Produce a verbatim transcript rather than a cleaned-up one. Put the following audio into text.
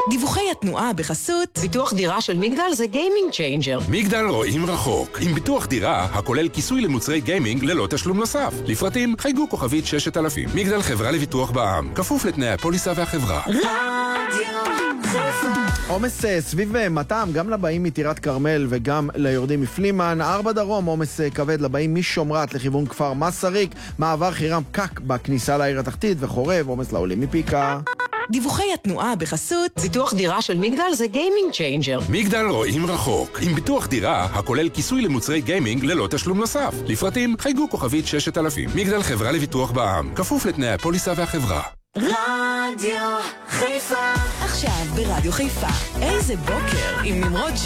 דיווחי התנועה בחסות ביטוח דירה של מגדל זה גיימינג צ'יינג'ר. מגדל רואים רחוק, עם ביטוח דירה הכולל כיסוי למוצרי גיימינג ללא תשלום נוסף. לפרטים חייגו כוכבית ששת אלפים. מגדל חברה לביטוח בע"מ, כפוף לתנאי הפוליסה והחברה. עומס סביב מטעם גם לבאים מטירת כרמל וגם ליורדים מפלימן. ארבע דרום עומס כבד לבאים משומרת לכיוון כפר מסריק, מעבר חירם פקק בכניסה לעיר התחתית, וחורב עומס לעולים מפיקה. דיווחי התנועה בחסות ביטוח דירה של מגדל זה גיימינג צ'יינג'ר. מגדל רואים רחוק, עם ביטוח דירה הכולל כיסוי למוצרי גיימינג ללא תשלום נוסף. לפרטים חייגו כוכבית ששת אלפים. מגדל חברה לביטוח בע"מ, כפוף לתנאי הפוליסה והחברה. רדיו חיפה. עכשיו ברדיו חיפה, איזה בוקר עם נמרוד